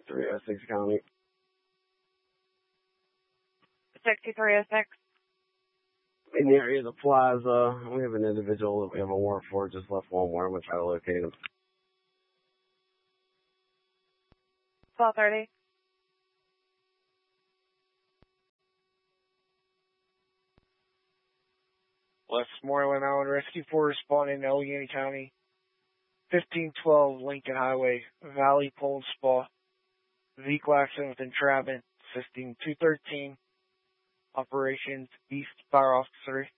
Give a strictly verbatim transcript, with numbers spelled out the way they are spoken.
sixty-three oh six County. sixty-three oh six. In the area of the plaza, we have an individual that we have a warrant for, just left Walmart. I'm going to try to locate him. twelve thirty. Westmoreland Island Rescue Force responding to Allegheny County. fifteen twelve Lincoln Highway, Valley Pole Spa. Vehicle accident with entrapment, assisting two thirteen. Operations East Fire Officer.